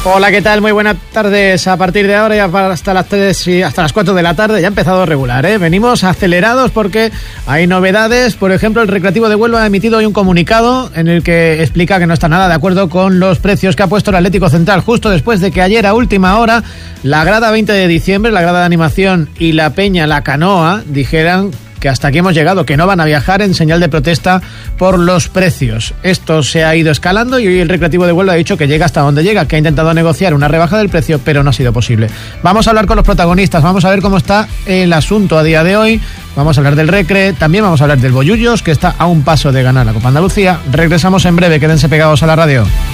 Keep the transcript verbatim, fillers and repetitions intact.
Hola, ¿qué tal? Muy buenas tardes. A partir de ahora y hasta las tres y hasta las cuatro de la tarde ya ha empezado regular, ¿eh? Venimos acelerados porque hay novedades. Por ejemplo, el Recreativo de Huelva ha emitido hoy un comunicado en el que explica que no está nada de acuerdo con los precios que ha puesto el Atlético Central, justo después de que ayer a última hora la grada veinte de diciembre, la grada de animación y la Peña La Canoa dijeran que hasta aquí hemos llegado, que no van a viajar en señal de protesta por los precios. Esto se ha ido escalando y hoy el Recreativo de Huelva ha dicho que llega hasta donde llega, que ha intentado negociar una rebaja del precio, pero no ha sido posible. Vamos a hablar con los protagonistas, vamos a ver cómo está el asunto a día de hoy, vamos a hablar del Recre, también vamos a hablar del Bollullos, que está a un paso de ganar la Copa Andalucía. Regresamos en breve, quédense pegados a la radio.